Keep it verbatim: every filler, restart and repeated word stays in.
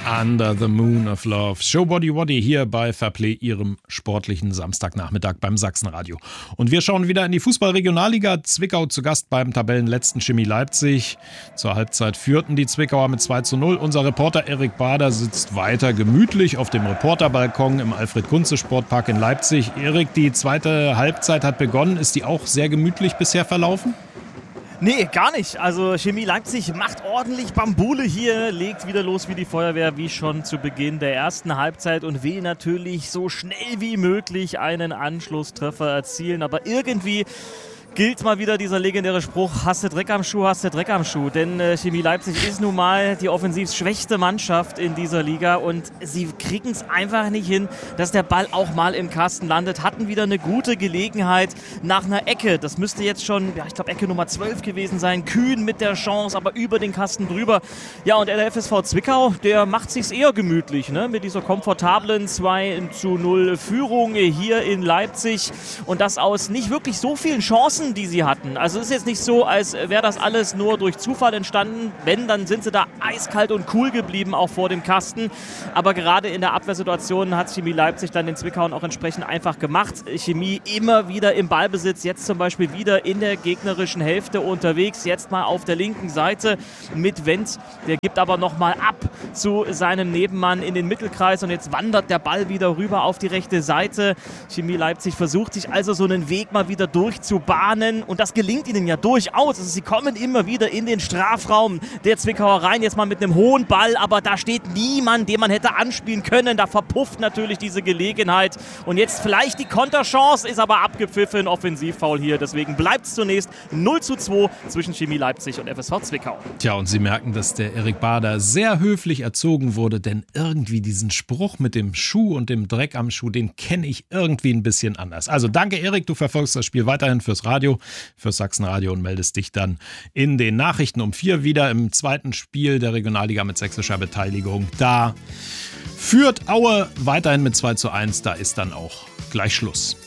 Under the Moon of Love. Show Body Woddy hier bei Fairplay, Ihrem sportlichen Samstagnachmittag beim Sachsenradio. Und wir schauen wieder in die Fußball-Regionalliga. Zwickau zu Gast beim Tabellenletzten Chemie Leipzig. Zur Halbzeit führten die Zwickauer mit zwei zu null. Unser Reporter Erik Bader sitzt weiter gemütlich auf dem Reporterbalkon im Alfred-Kunze-Sportpark in Leipzig. Erik, die zweite Halbzeit hat begonnen. Ist die auch sehr gemütlich bisher verlaufen? Nee, gar nicht. Also Chemie Leipzig macht ordentlich Bambule hier, legt wieder los wie die Feuerwehr, wie schon zu Beginn der ersten Halbzeit und will natürlich so schnell wie möglich einen Anschlusstreffer erzielen. Aber irgendwie gilt mal wieder dieser legendäre Spruch, hast du Dreck am Schuh, hast du Dreck am Schuh. Denn äh, Chemie Leipzig ist nun mal die offensiv schwächste Mannschaft in dieser Liga und sie kriegen es einfach nicht hin, dass der Ball auch mal im Kasten landet. Hatten wieder eine gute Gelegenheit nach einer Ecke. Das müsste jetzt schon, ja, ich glaube Ecke Nummer zwölf gewesen sein. Kühn mit der Chance, aber über den Kasten drüber. Ja, und der F S V Zwickau, der macht sich's eher gemütlich, ne? Mit dieser komfortablen zwei zu null Führung hier in Leipzig. Und das aus nicht wirklich so vielen Chancen, die sie hatten. Also es ist jetzt nicht so, als wäre das alles nur durch Zufall entstanden. Wenn, dann sind sie da eiskalt und cool geblieben, auch vor dem Kasten. Aber gerade in der Abwehrsituation hat Chemie Leipzig dann den Zwickauern auch entsprechend einfach gemacht. Chemie immer wieder im Ballbesitz, jetzt zum Beispiel wieder in der gegnerischen Hälfte unterwegs, jetzt mal auf der linken Seite mit Wendt. Der gibt aber nochmal ab zu seinem Nebenmann in den Mittelkreis und jetzt wandert der Ball wieder rüber auf die rechte Seite. Chemie Leipzig versucht sich also so einen Weg mal wieder durchzubahnen. Und das gelingt ihnen ja durchaus. Also sie kommen immer wieder in den Strafraum der Zwickauer rein, jetzt mal mit einem hohen Ball, aber da steht niemand, den man hätte anspielen können. Da verpufft natürlich diese Gelegenheit. Und jetzt vielleicht die Konterchance, ist aber abgepfiffen, Offensivfoul hier. Deswegen bleibt es zunächst null zu zwei zwischen Chemie Leipzig und F S V Zwickau. Tja, und Sie merken, dass der Erik Bader sehr höflich erzogen wurde, denn irgendwie diesen Spruch mit dem Schuh und dem Dreck am Schuh, den kenne ich irgendwie ein bisschen anders. Also danke Erik, du verfolgst das Spiel weiterhin fürs Radio. Fürs Sachsenradio und meldest dich dann in den Nachrichten um vier wieder im zweiten Spiel der Regionalliga mit sächsischer Beteiligung. Da führt Aue weiterhin mit zwei zu eins, da ist dann auch gleich Schluss.